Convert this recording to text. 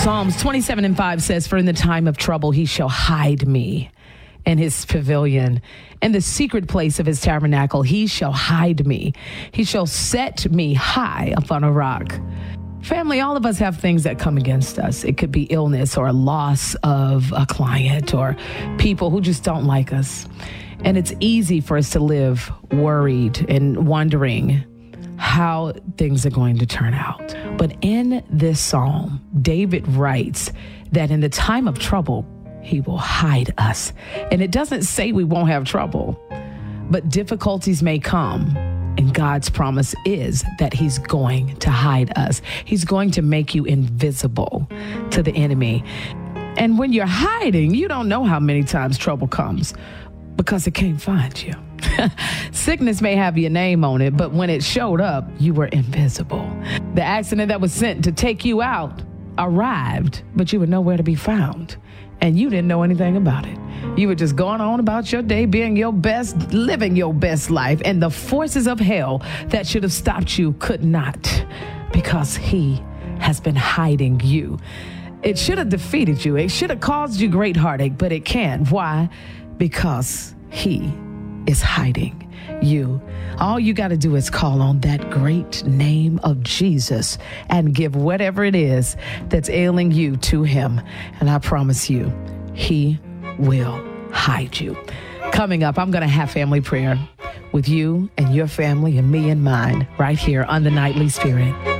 Psalms 27:5 says, "For in the time of trouble he shall hide me in his pavilion. In the secret place of his tabernacle he shall hide me. He shall set me high upon a rock." Family, all of us have things that come against us. It could be illness or a loss of a client or people who just don't like us. And it's easy for us to live worried and wondering how things are going to turn out. But in this psalm, David writes that in the time of trouble, he will hide us. And it doesn't say we won't have trouble, but difficulties may come. And God's promise is that he's going to hide us. He's going to make you invisible to the enemy. And when you're hiding, you don't know how many times trouble comes because it can't find you. Sickness may have your name on it, but when it showed up, you were invisible. The accident that was sent to take you out arrived, but you were nowhere to be found. And you didn't know anything about it. You were just going on about your day, being your best, living your best life. And the forces of hell that should have stopped you could not, because he has been hiding you. It should have defeated you. It should have caused you great heartache, but it can't. Why? Because he is hiding you. All you got to do is call on that great name of Jesus and give whatever it is that's ailing you to him. And I promise you, he will hide you. Coming up, I'm going to have family prayer with you and your family and me and mine right here on the Nightly Spirit.